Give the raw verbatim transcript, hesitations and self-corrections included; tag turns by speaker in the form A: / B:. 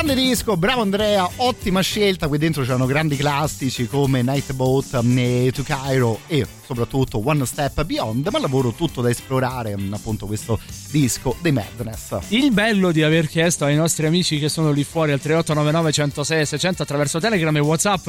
A: Grande disco, bravo Andrea, ottima scelta. Qui dentro c'erano grandi classici come Night Boat, To Cairo e soprattutto One Step Beyond, ma lavoro tutto da esplorare, appunto questo disco dei Madness.
B: Il bello di aver chiesto ai nostri amici che sono lì fuori al tre otto nove nove uno zero sei seicento attraverso Telegram e WhatsApp